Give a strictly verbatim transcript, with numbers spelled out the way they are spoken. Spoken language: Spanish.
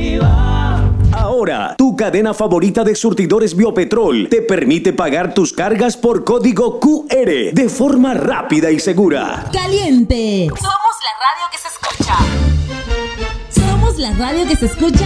Ahora, tu cadena favorita de surtidores Biopetrol te permite pagar tus cargas por código Q R de forma rápida y segura. ¡Caliente! Somos la radio que se escucha. Somos la radio que se escucha